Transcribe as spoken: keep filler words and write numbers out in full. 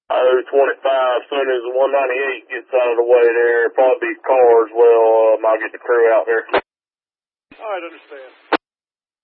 oh twenty-five, as soon as the one ninety-eight gets out of the way there, probably be cars, well, um, I'll get the crew out there. All right, understand.